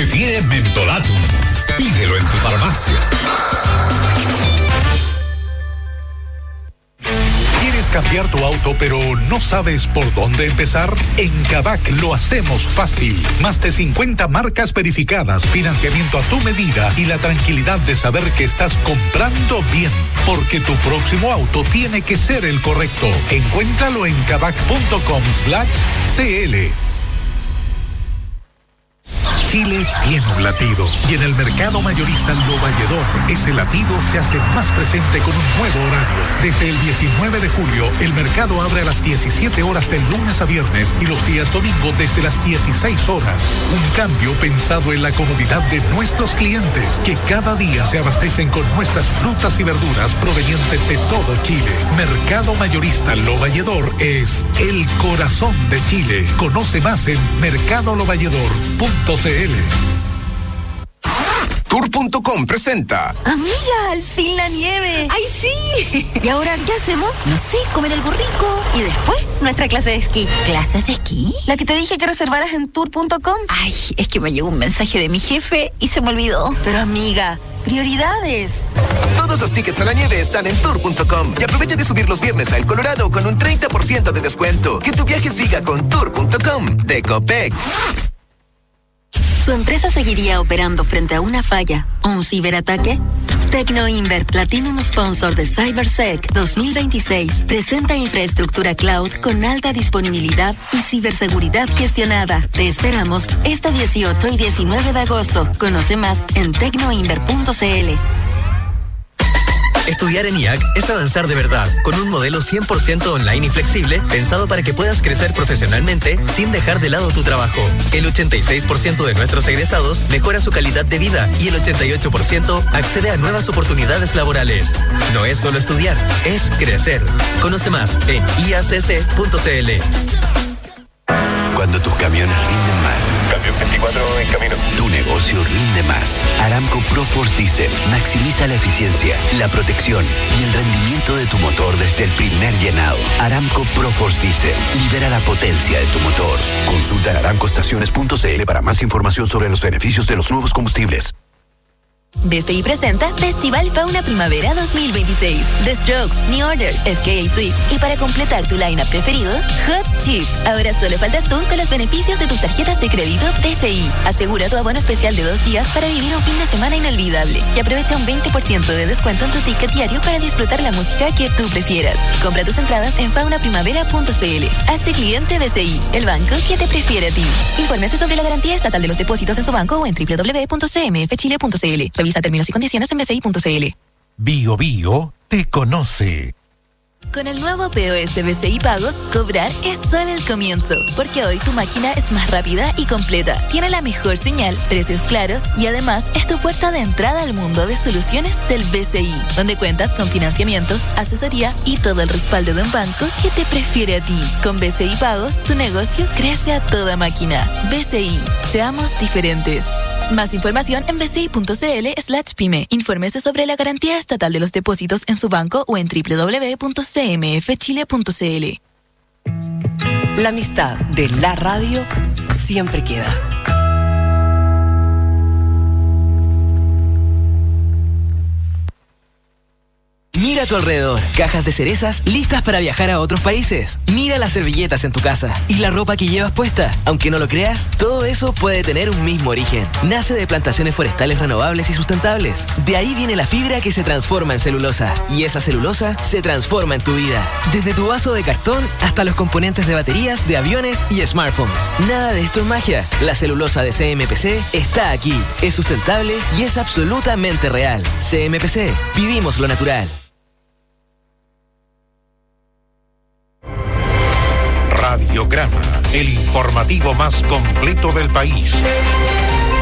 prefiere Mentolatum. Pídelo en tu farmacia. ¿Quieres cambiar tu auto pero no sabes por dónde empezar? En Kavak lo hacemos fácil. Más de 50 marcas verificadas, financiamiento a tu medida y la tranquilidad de saber que estás comprando bien. Porque tu próximo auto tiene que ser el correcto. Encuéntralo en kavak.com/cl. Chile tiene un latido y en el mercado mayorista Lo Valledor ese latido se hace más presente con un nuevo horario. Desde el 19 de julio el mercado abre a las 17 horas del lunes a viernes y los días domingo desde las 16 horas. Un cambio pensado en la comodidad de nuestros clientes que cada día se abastecen con nuestras frutas y verduras provenientes de todo Chile. Mercado mayorista Lo Valledor es el corazón de Chile. Conoce más en mercadolovalledor.cl. Tour.com presenta. Amiga, al fin la nieve. ¡Ay, sí! ¿Y ahora qué hacemos? No sé, comer algo rico. Y después, nuestra clase de esquí. ¿Clases de esquí? La que te dije que reservaras en Tour.com. Ay, es que me llegó un mensaje de mi jefe y se me olvidó. Pero amiga, prioridades. Todos los tickets a la nieve están en Tour.com y aprovecha de subir los viernes a El Colorado con un 30% de descuento. Que tu viaje siga con Tour.com de Copec. ¿Su empresa seguiría operando frente a una falla o un ciberataque? Tecnoinvert Platinum Sponsor de CyberSec 2026 presenta infraestructura cloud con alta disponibilidad y ciberseguridad gestionada. Te esperamos este 18 y 19 de agosto. Conoce más en tecnoinvert.cl. Estudiar en IAC es avanzar de verdad, con un modelo 100% online y flexible, pensado para que puedas crecer profesionalmente sin dejar de lado tu trabajo. El 86% de nuestros egresados mejora su calidad de vida y el 88% accede a nuevas oportunidades laborales. No es solo estudiar, es crecer. Conoce más en iacc.cl. Cuando tus camiones rinden más. Cambio 24 en camino. Tu negocio rinde más. Aramco ProForce Diesel maximiza la eficiencia, la protección y el rendimiento de tu motor desde el primer llenado. Aramco ProForce Diesel libera la potencia de tu motor. Consulta en aramcoestaciones.cl para más información sobre los beneficios de los nuevos combustibles. BCI presenta Festival Fauna Primavera 2026. The Strokes, New Order, FKA Twigs y para completar tu lineup preferido, Hot Chip. Ahora solo faltas tú con los beneficios de tus tarjetas de crédito BCI. Asegura tu abono especial de 2 días para vivir un fin de semana inolvidable y aprovecha un 20% de descuento en tu ticket diario para disfrutar la música que tú prefieras. Compra tus entradas en faunaprimavera.cl. Hazte cliente BCI, el banco que te prefiere a ti. Infórmese sobre la garantía estatal de los depósitos en su banco o en www.cmfchile.cl. Revisa términos y condiciones en bci.cl. Bio Bio te conoce. Con el nuevo POS BCI Pagos, cobrar es solo el comienzo, porque hoy tu máquina es más rápida y completa, tiene la mejor señal, precios claros y además es tu puerta de entrada al mundo de soluciones del BCI, donde cuentas con financiamiento, asesoría y todo el respaldo de un banco que te prefiere a ti. Con BCI Pagos, tu negocio crece a toda máquina. BCI, seamos diferentes. Más información en bci.cl/pyme. Infórmese sobre la garantía estatal de los depósitos en su banco o en www.cmfchile.cl. La amistad de la radio siempre queda. Mira a tu alrededor, cajas de cerezas listas para viajar a otros países. Mira las servilletas en tu casa y la ropa que llevas puesta. Aunque no lo creas, todo eso puede tener un mismo origen. Nace de plantaciones forestales renovables y sustentables. De ahí viene la fibra que se transforma en celulosa. Y esa celulosa se transforma en tu vida. Desde tu vaso de cartón hasta los componentes de baterías, de aviones y smartphones. Nada de esto es magia. La celulosa de CMPC está aquí. Es sustentable y es absolutamente real. CMPC, vivimos lo natural. Radiograma, el informativo más completo del país.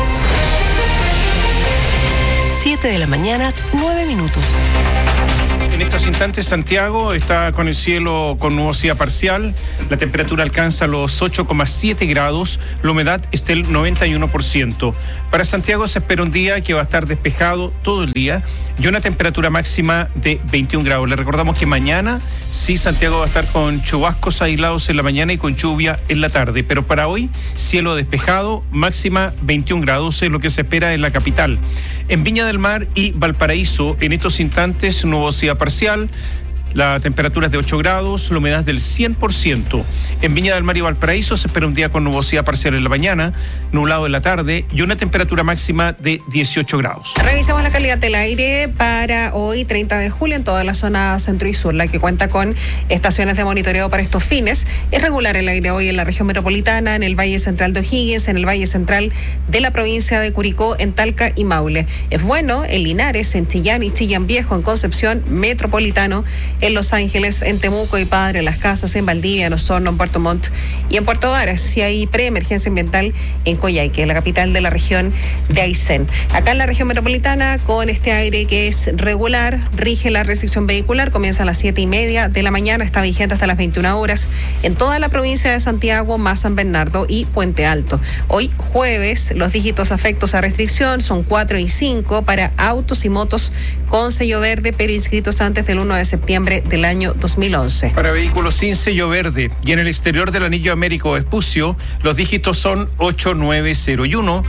7 de la mañana, 9 minutos. En estos instantes Santiago está con el cielo con nubosidad parcial, la temperatura alcanza los 8,7 grados, la humedad está del 91%. Para Santiago se espera un día que va a estar despejado todo el día y una temperatura máxima de 21 grados. Le recordamos que mañana sí Santiago va a estar con chubascos aislados en la mañana y con lluvia en la tarde, pero para hoy cielo despejado, máxima 21 grados es lo que se espera en la capital. En Viña del Mar y Valparaíso en estos instantes nubosidad parcial, la temperatura es de 8 grados, la humedad del 100%. En Viña del Mar y Valparaíso se espera un día con nubosidad parcial en la mañana, nublado en la tarde y una temperatura máxima de 18 grados. Revisamos la calidad del aire para hoy, 30 de julio, en toda la zona centro y sur, la que cuenta con estaciones de monitoreo para estos fines. Es regular el aire hoy en la región metropolitana, en el Valle Central de O'Higgins, en el Valle Central de la provincia de Curicó, en Talca y Maule. Es bueno en Linares, en Chillán y Chillán Viejo, en Concepción, Metropolitano, en Los Ángeles, en Temuco y Padre Las Casas, en Valdivia, en Osorno, en Puerto Montt y en Puerto Varas. Si hay preemergencia ambiental en Coyhaique, la capital de la región de Aysén. Acá en la región metropolitana, con este aire que es regular, rige la restricción vehicular, comienza a las 7:30 de la mañana, está vigente hasta las 21 horas en toda la provincia de Santiago, más San Bernardo y Puente Alto. Hoy jueves, los dígitos afectos a restricción son 4 y 5 para autos y motos con sello verde, pero inscritos antes del 1 de septiembre del año 2011. Para vehículos sin sello verde y en el exterior del anillo Américo Vespucio, los dígitos son 8901,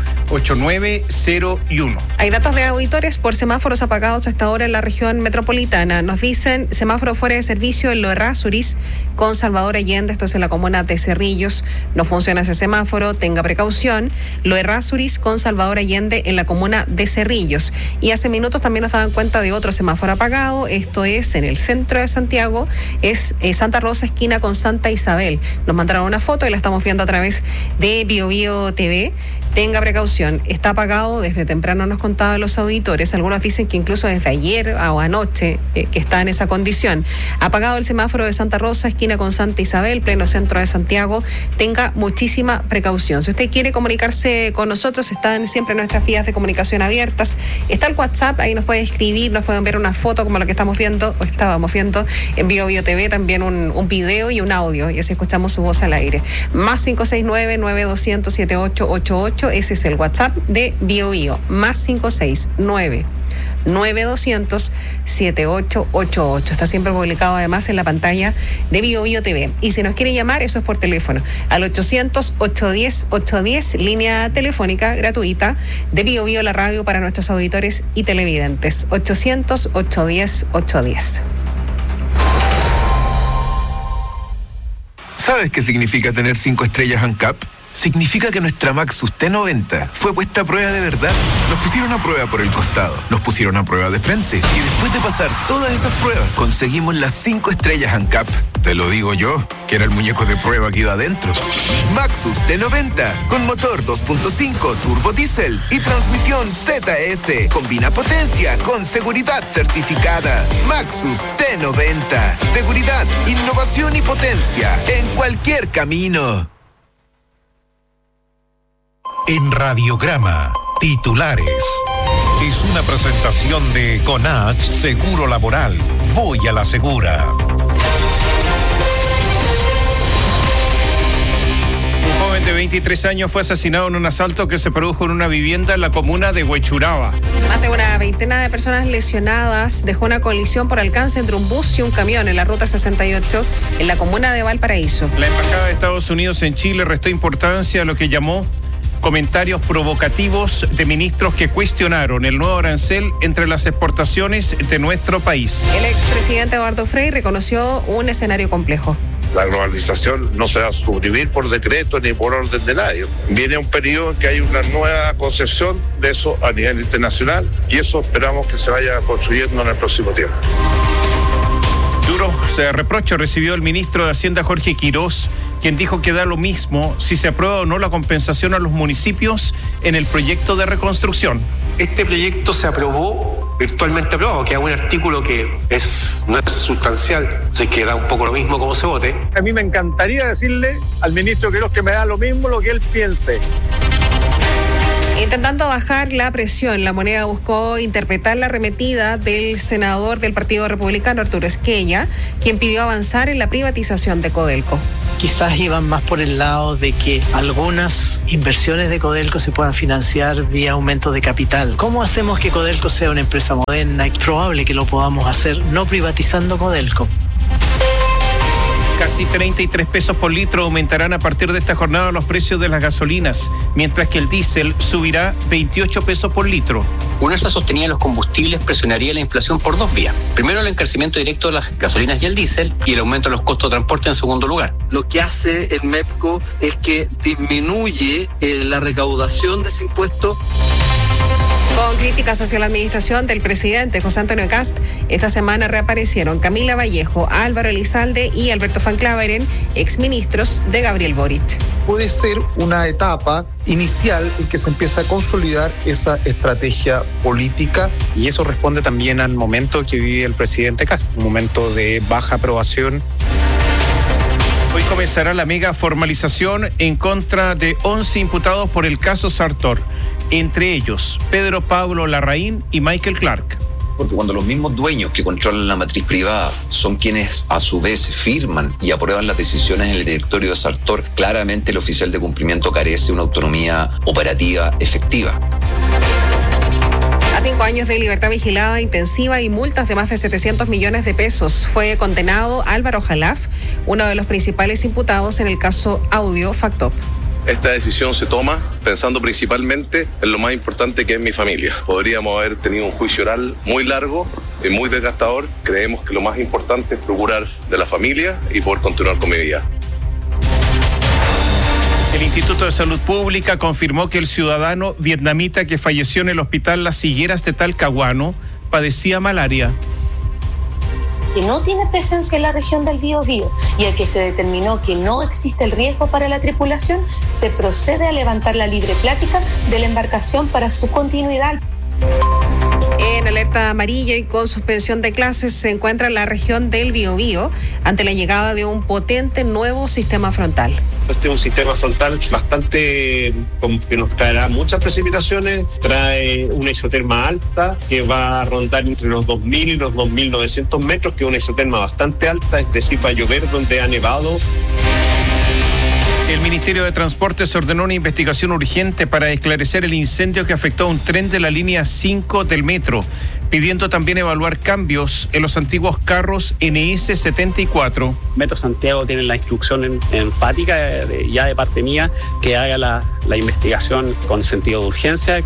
8901. Hay datos de auditores por semáforos apagados hasta ahora en la región metropolitana. Nos dicen semáforo fuera de servicio en Loerrázuriz con Salvador Allende, esto es en la comuna de Cerrillos. No funciona ese semáforo, tenga precaución. Loerrázuriz con Salvador Allende en la comuna de Cerrillos. Y hace minutos también nos daban cuenta de otro semáforo apagado, esto es en el centro de Santiago, es Santa Rosa esquina con Santa Isabel. Nos mandaron una foto y la estamos viendo a través de BioBio TV. Tenga precaución, está apagado desde temprano, nos contaban los auditores. Algunos dicen que incluso desde ayer o anoche que está en esa condición. Apagado el semáforo de Santa Rosa, esquina con Santa Isabel, pleno centro de Santiago. Tenga muchísima precaución. Si usted quiere comunicarse con nosotros, están siempre nuestras vías de comunicación abiertas. Está el WhatsApp, ahí nos puede escribir, nos pueden ver una foto como la que estamos viendo o estábamos viendo en BioBio TV, también un video y un audio, y así escuchamos su voz al aire. Más 569-9200-7888. Ese es el WhatsApp de BioBio, más 569-9200-7888. Está siempre publicado además en la pantalla de BioBio TV. Y si nos quiere llamar, eso es por teléfono, al 800-810-810, línea telefónica gratuita de BioBio, la radio para nuestros auditores y televidentes. 800-810-810. ¿Sabes qué significa tener 5 estrellas ANCAP? Significa que nuestra Maxus T90 fue puesta a prueba de verdad. Nos pusieron a prueba por el costado, nos pusieron a prueba de frente y después de pasar todas esas pruebas conseguimos las 5 estrellas ANCAP. Te lo digo yo, que era el muñeco de prueba que iba adentro. Maxus T90 con motor 2.5 turbo diésel y transmisión ZF. Combina potencia con seguridad certificada. Maxus T90. Seguridad, innovación y potencia en cualquier camino. En Radiograma, titulares. Es una presentación de Conach Seguro Laboral. Voy a la segura. Un joven de 23 años fue asesinado en un asalto que se produjo en una vivienda en la comuna de Huechuraba. Más de una veintena de personas lesionadas dejó una colisión por alcance entre un bus y un camión en la ruta 68 en la comuna de Valparaíso. La Embajada de Estados Unidos en Chile restó importancia a lo que llamó comentarios provocativos de ministros que cuestionaron el nuevo arancel entre las exportaciones de nuestro país. El expresidente Eduardo Frei reconoció un escenario complejo. La globalización no se va a suprimir por decreto ni por orden de nadie. Viene un periodo en que hay una nueva concepción de eso a nivel internacional y eso esperamos que se vaya construyendo en el próximo tiempo. Duros reproches recibió el ministro de Hacienda Jorge Quirós, quien dijo que da lo mismo si se aprueba o no la compensación a los municipios en el proyecto de reconstrucción. Este proyecto se aprobó, virtualmente aprobado, que hay un artículo que no es sustancial, así que da un poco lo mismo como se vote. A mí me encantaría decirle al ministro Quirós que me da lo mismo lo que él piense. Intentando bajar la presión, La Moneda buscó interpretar la arremetida del senador del Partido Republicano, Arturo Esquella, quien pidió avanzar en la privatización de Codelco. Quizás iban más por el lado de que algunas inversiones de Codelco se puedan financiar vía aumento de capital. ¿Cómo hacemos que Codelco sea una empresa moderna? Es probable que lo podamos hacer no privatizando Codelco. Casi 33 pesos por litro aumentarán a partir de esta jornada los precios de las gasolinas, mientras que el diésel subirá 28 pesos por litro. Un alza sostenida en los combustibles presionaría la inflación por dos vías. Primero, el encarecimiento directo de las gasolinas y el diésel, y el aumento de los costos de transporte en segundo lugar. Lo que hace el MEPCO es que disminuye la recaudación de ese impuesto. Con críticas hacia la administración del presidente José Antonio Kast, esta semana reaparecieron Camila Vallejo, Álvaro Elizalde y Alberto Van Claveren, exministros de Gabriel Boric. Puede ser una etapa inicial en que se empieza a consolidar esa estrategia política. Y eso responde también al momento que vive el presidente Kast, un momento de baja aprobación. Hoy comenzará la mega formalización en contra de 11 imputados por el caso Sartor, entre ellos Pedro Pablo Larraín y Michael Clark. Porque cuando los mismos dueños que controlan la matriz privada son quienes a su vez firman y aprueban las decisiones en el directorio de Sartor, claramente el oficial de cumplimiento carece de una autonomía operativa efectiva. A 5 años de libertad vigilada intensiva y multas de más de 700 millones de pesos fue condenado Álvaro Jalaf, uno de los principales imputados en el caso Audio Factop. Esta decisión se toma pensando principalmente en lo más importante que es mi familia. Podríamos haber tenido un juicio oral muy largo y muy desgastador. Creemos que lo más importante es procurar de la familia y poder continuar con mi vida. El Instituto de Salud Pública confirmó que el ciudadano vietnamita que falleció en el hospital Las Higueras de Talcahuano padecía malaria. Que no tiene presencia en la región del Biobío y el que se determinó que no existe el riesgo para la tripulación, se procede a levantar la libre plática de la embarcación para su continuidad. En alerta amarilla y con suspensión de clases se encuentra la región del Biobío ante la llegada de un potente nuevo sistema frontal. Este es un sistema frontal bastante que nos traerá muchas precipitaciones, trae una isoterma alta que va a rondar entre los 2.000 y los 2.900 metros, que es una isoterma bastante alta, es decir, va a llover donde ha nevado. El Ministerio de Transportes ordenó una investigación urgente para esclarecer el incendio que afectó a un tren de la línea 5 del metro, pidiendo también evaluar cambios en los antiguos carros NS74. Metro Santiago tiene la instrucción enfática ya de parte mía que haga la investigación con sentido de urgencia.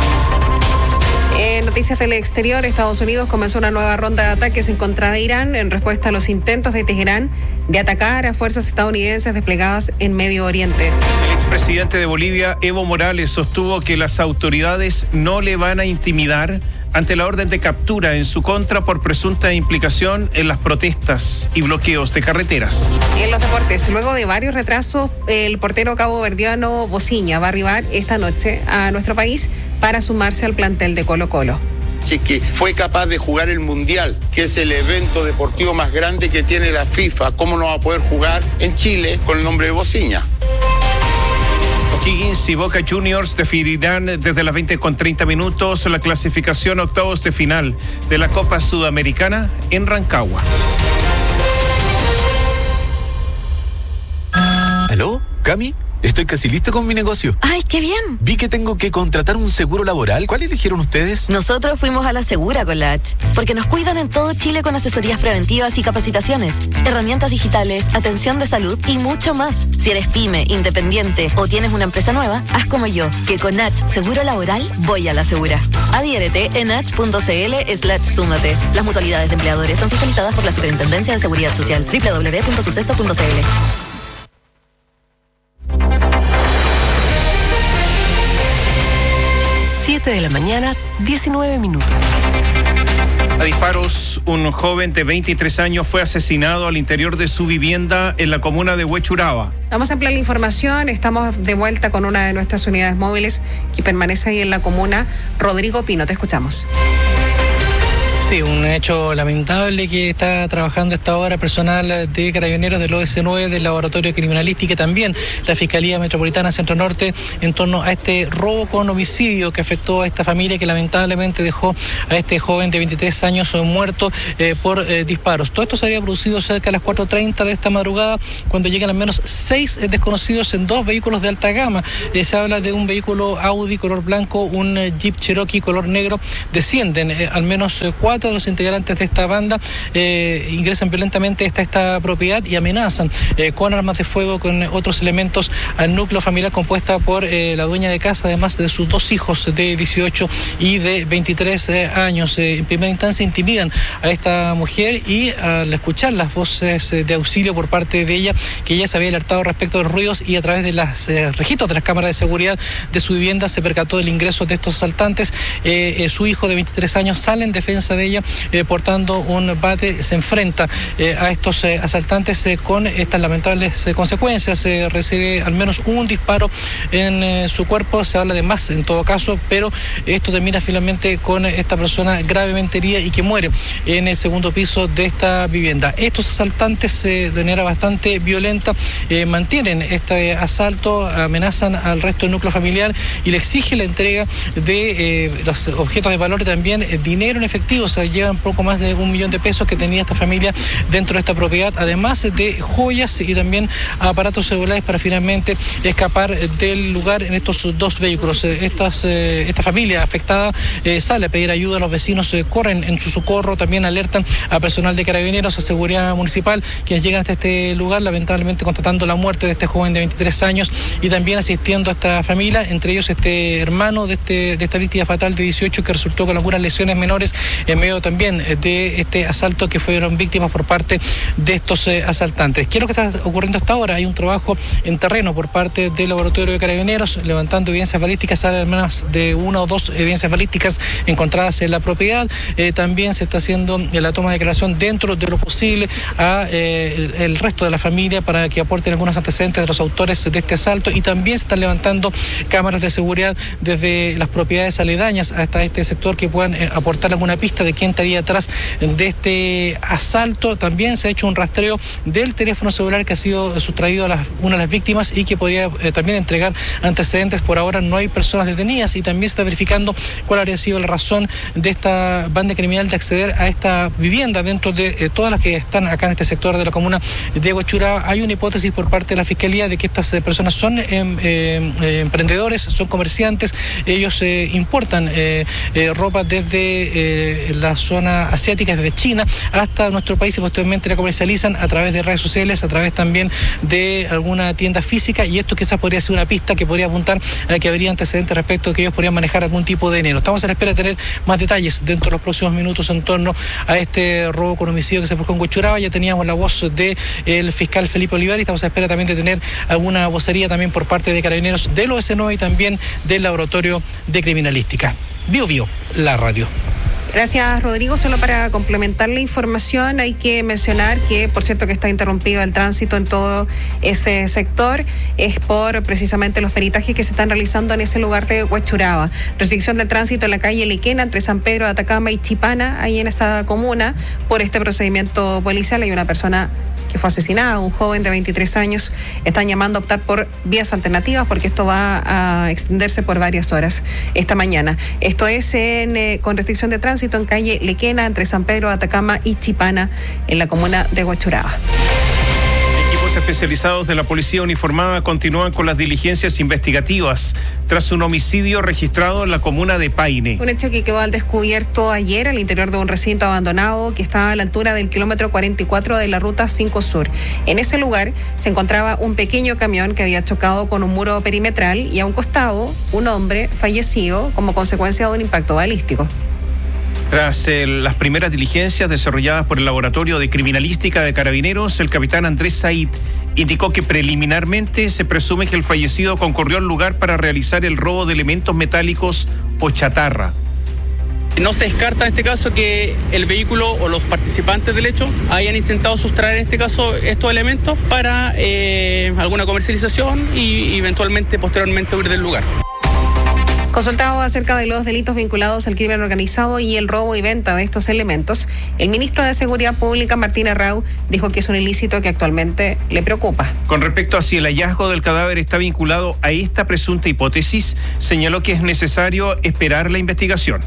En noticias del exterior, Estados Unidos comenzó una nueva ronda de ataques en contra de Irán en respuesta a los intentos de Teherán de atacar a fuerzas estadounidenses desplegadas en Medio Oriente. El expresidente de Bolivia, Evo Morales, sostuvo que las autoridades no le van a intimidar ante la orden de captura en su contra por presunta implicación en las protestas y bloqueos de carreteras. En los deportes, luego de varios retrasos, el portero caboverdiano Bociña va a arribar esta noche a nuestro país para sumarse al plantel de Colo-Colo. Así que fue capaz de jugar el Mundial, que es el evento deportivo más grande que tiene la FIFA. ¿Cómo no va a poder jugar en Chile con el nombre de Bociña? O'Higgins y Boca Juniors definirán desde las 20:30 la clasificación a octavos de final de la Copa Sudamericana en Rancagua. ¿Aló? ¿Cami? Estoy casi listo con mi negocio. ¡Ay, qué bien! Vi que tengo que contratar un seguro laboral. ¿Cuál eligieron ustedes? Nosotros fuimos a La Segura con la H, porque nos cuidan en todo Chile con asesorías preventivas y capacitaciones, herramientas digitales, atención de salud y mucho más. Si eres pyme, independiente o tienes una empresa nueva, haz como yo, que con H Seguro Laboral voy a La Segura. Adhiérete en h.cl/súmate. Las mutualidades de empleadores son fiscalizadas por la Superintendencia de Seguridad Social. www.suceso.cl. 7 de la mañana, 19 minutos. A disparos, un joven de 23 años fue asesinado al interior de su vivienda en la comuna de Huechuraba. Vamos a ampliar la información. Estamos de vuelta con una de nuestras unidades móviles que permanece ahí en la comuna. Rodrigo Pino, te escuchamos. Sí, un hecho lamentable que está trabajando esta hora personal de Carabineros del OS9, del Laboratorio de Criminalística y también la Fiscalía Metropolitana Centro Norte en torno a este robo con homicidio que afectó a esta familia, que lamentablemente dejó a este joven de 23 años muerto por disparos. Todo esto se había producido cerca de las 4:30 de esta madrugada, cuando llegan al menos 6 desconocidos en 2 vehículos de alta gama. Se habla de un vehículo Audi color blanco, un Jeep Cherokee color negro. Descienden al menos 4 de los integrantes de esta banda, ingresan violentamente hasta esta propiedad y amenazan con armas de fuego, con otros elementos al núcleo familiar compuesta por la dueña de casa, además de sus 2 hijos de 18 y de 23 años. En primera instancia intimidan a esta mujer y al escuchar las voces de auxilio por parte de ella, que ella se había alertado respecto de los ruidos, y a través de los registros de las cámaras de seguridad de su vivienda se percató del ingreso de estos asaltantes. Su hijo de 23 años sale en defensa de ella portando un bate, se enfrenta a estos asaltantes con estas lamentables consecuencias. Recibe al menos un disparo en su cuerpo, se habla de más en todo caso, pero esto termina finalmente con esta persona gravemente herida y que muere en el segundo piso de esta vivienda. Estos asaltantes de manera bastante violenta mantienen este asalto, amenazan al resto del núcleo familiar y le exigen la entrega de los objetos de valor y también dinero en efectivo. O sea, llevan poco más de $1 millón que tenía esta familia dentro de esta propiedad, además de joyas y también aparatos celulares para finalmente escapar del lugar en estos 2 vehículos. Esta familia afectada sale a pedir ayuda a los vecinos, corren en su socorro, también alertan a personal de Carabineros, a Seguridad Municipal, quienes llegan hasta este lugar, lamentablemente constatando la muerte de este joven de 23 años y también asistiendo a esta familia, entre ellos este hermano de esta víctima fatal de 18 que resultó con algunas lesiones menores en medio también de este asalto, que fueron víctimas por parte de estos asaltantes. ¿Qué es lo que está ocurriendo hasta ahora? Hay un trabajo en terreno por parte del Laboratorio de Carabineros, levantando evidencias balísticas, al menos de 1 o 2 evidencias balísticas encontradas en la propiedad. También se está haciendo la toma de declaración dentro de lo posible a el resto de la familia para que aporten algunos antecedentes de los autores de este asalto, y también se están levantando cámaras de seguridad desde las propiedades aledañas hasta este sector que puedan aportar alguna pista de quién estaría atrás de este asalto. También se ha hecho un rastreo del teléfono celular que ha sido sustraído a una de las víctimas y que podría también entregar antecedentes. Por ahora no hay personas detenidas y también se está verificando cuál habría sido la razón de esta banda criminal de acceder a esta vivienda dentro de todas las que están acá en este sector de la comuna de Huechuraba. Hay una hipótesis por parte de la Fiscalía de que estas personas son emprendedores, son comerciantes. Ellos importan ropa desde la zona asiática, desde China hasta nuestro país, y posteriormente la comercializan a través de redes sociales, a través también de alguna tienda física, y esto quizás podría ser una pista que podría apuntar a que habría antecedentes respecto a que ellos podrían manejar algún tipo de dinero. Estamos a la espera de tener más detalles dentro de los próximos minutos en torno a este robo con homicidio que se produjo en Huechuraba. Ya teníamos la voz del fiscal Felipe Olivar y estamos a la espera también de tener alguna vocería también por parte de Carabineros del OS9 y también del Laboratorio de Criminalística. Bio, la radio. Gracias, Rodrigo. Solo para complementar la información, hay que mencionar que, por cierto, que está interrumpido el tránsito en todo ese sector. Es por precisamente los peritajes que se están realizando en ese lugar de Huechuraba. Restricción del tránsito en la calle Liquena entre San Pedro de Atacama y Chipana, ahí en esa comuna, por este procedimiento policial. Hay una persona que fue asesinada, un joven de 23 años. Están llamando a optar por vías alternativas porque esto va a extenderse por varias horas esta mañana. Esto es con restricción de tránsito en calle Lequena entre San Pedro, Atacama y Chipana en la comuna de Huechuraba. Equipos especializados de la Policía Uniformada continúan con las diligencias investigativas tras un homicidio registrado en la comuna de Paine. Un hecho que quedó al descubierto ayer al interior de un recinto abandonado que estaba a la altura del kilómetro 44 de la ruta 5 Sur. En ese lugar se encontraba un pequeño camión que había chocado con un muro perimetral y a un costado un hombre fallecido como consecuencia de un impacto balístico. Tras las primeras diligencias desarrolladas por el Laboratorio de Criminalística de Carabineros, el capitán Andrés Said indicó que preliminarmente se presume que el fallecido concurrió al lugar para realizar el robo de elementos metálicos o chatarra. No se descarta en este caso que el vehículo o los participantes del hecho hayan intentado sustraer en este caso estos elementos para alguna comercialización y eventualmente posteriormente huir del lugar. Consultado acerca de los delitos vinculados al crimen organizado y el robo y venta de estos elementos, el ministro de Seguridad Pública, Martín Arrau, dijo que es un ilícito que actualmente le preocupa. Con respecto a si el hallazgo del cadáver está vinculado a esta presunta hipótesis, señaló que es necesario esperar la investigación.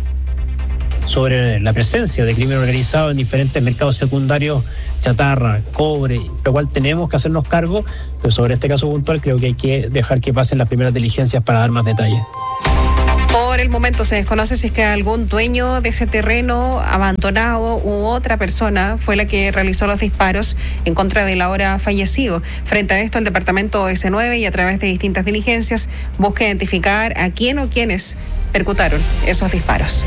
Sobre la presencia de crimen organizado en diferentes mercados secundarios, chatarra, cobre, lo cual tenemos que hacernos cargo, pero sobre este caso puntual creo que hay que dejar que pasen las primeras diligencias para dar más detalles. Por el momento se desconoce si es que algún dueño de ese terreno abandonado u otra persona fue la que realizó los disparos en contra del ahora fallecido. Frente a esto, el departamento S9 y a través de distintas diligencias busca identificar a quién o quiénes percutaron esos disparos.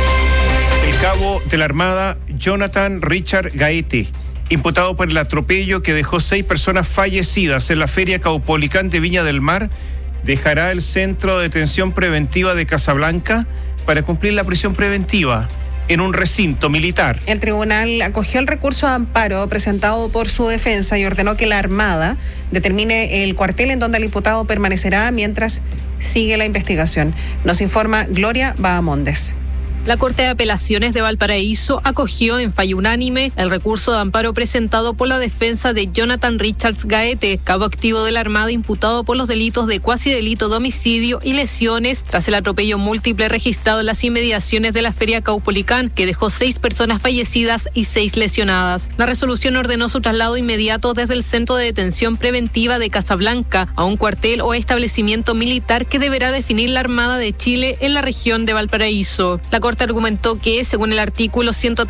El cabo de la Armada, Jonathan Richard Gaete, imputado por el atropello que dejó 6 personas fallecidas en la Feria Caupolicán de Viña del Mar, dejará el Centro de Detención Preventiva de Casablanca para cumplir la prisión preventiva en un recinto militar. El tribunal acogió el recurso de amparo presentado por su defensa y ordenó que la Armada determine el cuartel en donde el imputado permanecerá mientras sigue la investigación. Nos informa Gloria Bahamondes. La Corte de Apelaciones de Valparaíso acogió en fallo unánime el recurso de amparo presentado por la defensa de Jonathan Richards Gaete, cabo activo de la Armada imputado por los delitos de cuasi-delito de homicidio y lesiones tras el atropello múltiple registrado en las inmediaciones de la Feria Caupolicán, que dejó 6 personas fallecidas y 6 lesionadas. La resolución ordenó su traslado inmediato desde el Centro de Detención Preventiva de Casablanca a un cuartel o establecimiento militar que deberá definir la Armada de Chile en la región de Valparaíso. La Corte argumentó que, según el artículo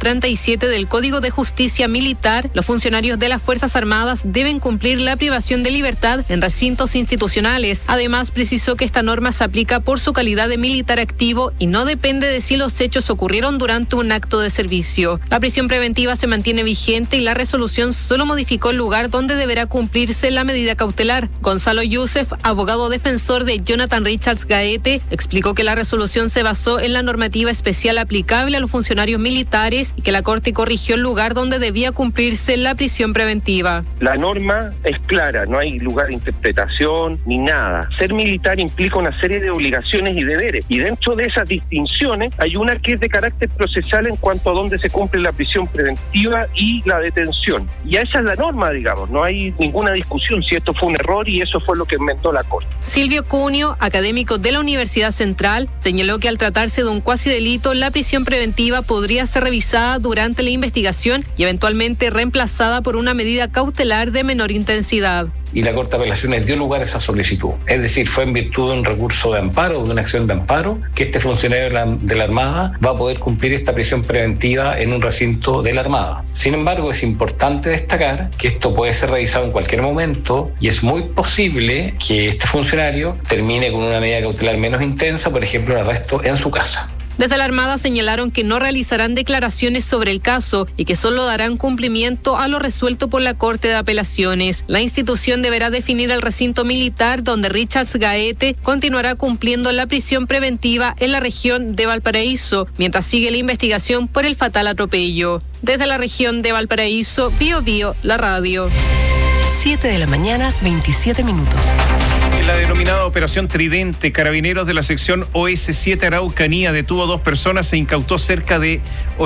137 del Código de Justicia Militar, los funcionarios de las Fuerzas Armadas deben cumplir la privación de libertad en recintos institucionales. Además, precisó que esta norma se aplica por su calidad de militar activo y no depende de si los hechos ocurrieron durante un acto de servicio. La prisión preventiva se mantiene vigente y la resolución solo modificó el lugar donde deberá cumplirse la medida cautelar. Gonzalo Youssef, abogado defensor de Jonathan Richards Gaete, explicó que la resolución se basó en la normativa especial aplicable a los funcionarios militares y que la Corte corrigió el lugar donde debía cumplirse la prisión preventiva. La norma es clara, no hay lugar de interpretación ni nada. Ser militar implica una serie de obligaciones y deberes, y dentro de esas distinciones hay una que es de carácter procesal en cuanto a dónde se cumple la prisión preventiva y la detención. Y esa es la norma, digamos, no hay ninguna discusión si esto fue un error y eso fue lo que inventó la Corte. Silvio Cunio, académico de la Universidad Central, señaló que al tratarse de un cuasi-delito, la prisión preventiva podría ser revisada durante la investigación y eventualmente reemplazada por una medida cautelar de menor intensidad. Y la Corte de Apelaciones dio lugar a esa solicitud. Es decir, fue en virtud de un recurso de amparo, de una acción de amparo, que este funcionario de la Armada va a poder cumplir esta prisión preventiva en un recinto de la Armada. Sin embargo, es importante destacar que esto puede ser revisado en cualquier momento y es muy posible que este funcionario termine con una medida cautelar menos intensa, por ejemplo, el arresto en su casa. Desde la Armada señalaron que no realizarán declaraciones sobre el caso y que solo darán cumplimiento a lo resuelto por la Corte de Apelaciones. La institución deberá definir el recinto militar donde Richards Gaete continuará cumpliendo la prisión preventiva en la región de Valparaíso, mientras sigue la investigación por el fatal atropello. Desde la región de Valparaíso, Bío Bío, la radio. 7 de la mañana, 27 minutos. En la denominada Operación Tridente, Carabineros de la sección OS7 Araucanía detuvo a 2 personas e incautó cerca de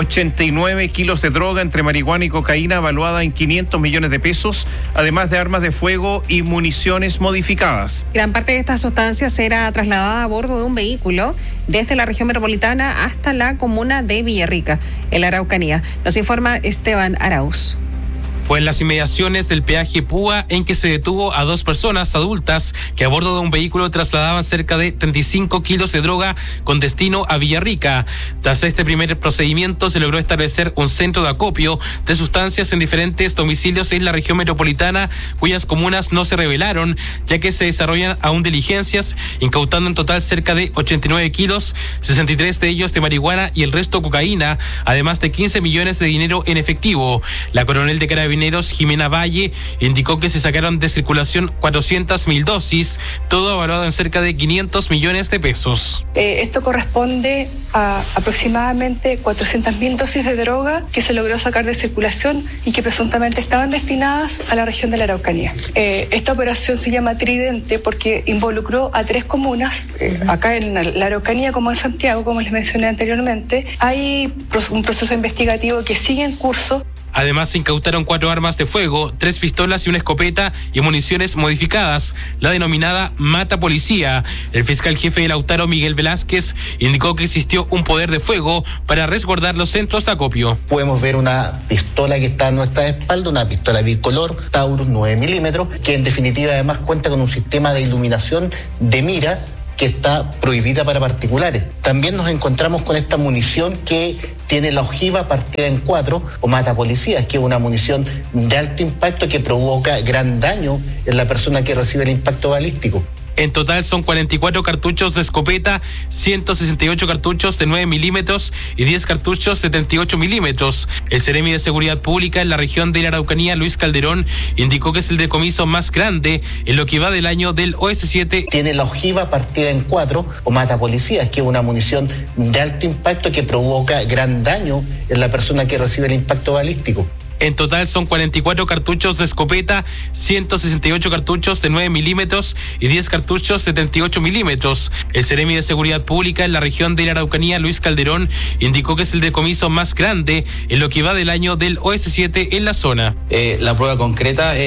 89 kilos de droga entre marihuana y cocaína valuada en 500 millones de pesos, además de armas de fuego y municiones modificadas. Gran parte de estas sustancias era trasladada a bordo de un vehículo desde la región metropolitana hasta la comuna de Villarrica, en la Araucanía. Nos informa Esteban Arauz. Fue en las inmediaciones del peaje Púa en que se detuvo a 2 personas adultas que a bordo de un vehículo trasladaban cerca de 35 kilos de droga con destino a Villarrica. Tras este primer procedimiento se logró establecer un centro de acopio de sustancias en diferentes domicilios en la región metropolitana, cuyas comunas no se revelaron, ya que se desarrollan aún diligencias, incautando en total cerca de 89 kilos, 63 de ellos de marihuana y el resto cocaína, además de 15 millones de dinero en efectivo. La coronel de Carabineros Carabineros, Jimena Valle, indicó que se sacaron de circulación 400.000 dosis, todo evaluado en cerca de 500 millones de pesos. Esto corresponde a aproximadamente 400.000 dosis de droga que se logró sacar de circulación y que presuntamente estaban destinadas a la región de la Araucanía. Esta operación se llama Tridente porque involucró a 3 comunas, acá en la Araucanía como en Santiago, como les mencioné anteriormente. Hay un proceso investigativo que sigue en curso. Además, se incautaron 4 armas de fuego, 3 pistolas y una escopeta y municiones modificadas, la denominada mata policía. El fiscal jefe de Lautaro, Miguel Velázquez, indicó que existió un poder de fuego para resguardar los centros de acopio. Podemos ver una pistola que está a nuestra espalda, una pistola bicolor, Taurus 9 milímetros, que en definitiva además cuenta con un sistema de iluminación de mira que está prohibida para particulares. También nos encontramos con esta munición que tiene la ojiva partida en 4 o mata policías, que es una munición de alto impacto que provoca gran daño en la persona que recibe el impacto balístico. En total son 44 cartuchos de escopeta, 168 cartuchos de 9 milímetros y 10 cartuchos de 38 milímetros. El Seremi de Seguridad Pública en la región de la Araucanía, Luis Calderón, indicó que es el decomiso más grande en lo que va del año del OS7. Tiene la ojiva partida en 4 o mata policías, que es una munición de alto impacto que provoca gran daño en la persona que recibe el impacto balístico. En total son 44 cartuchos de escopeta, 168 cartuchos de 9 milímetros y 10 cartuchos de 38 milímetros. El Seremi de Seguridad Pública en la región de la Araucanía, Luis Calderón, indicó que es el decomiso más grande en lo que va del año del OS7 en la zona. La prueba concreta es